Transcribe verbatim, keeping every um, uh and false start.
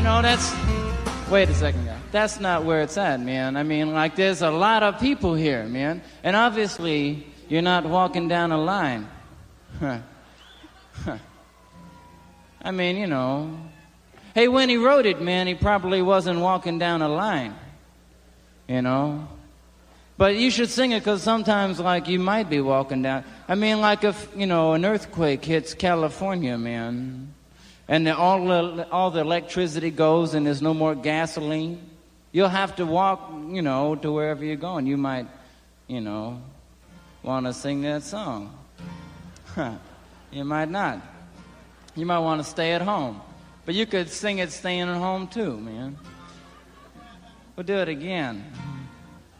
know, that's... Wait a second, guy. That's not where it's at, man. I mean, like, there's a lot of people here, man. And obviously, you're not walking down a line. Huh. Huh. I mean, you know... Hey, when he wrote it, man, he probably wasn't walking down a line. You know? But you should sing it because sometimes, like, you might be walking down... I mean, like, if, you know, an earthquake hits California, man... and the, all, the, all the electricity goes and there's no more gasoline, you'll have to walk, you know, to wherever you're going. You might, you know, want to sing that song. Huh. You might not. You might want to stay at home. But you could sing it staying at home too, man. We'll do it again.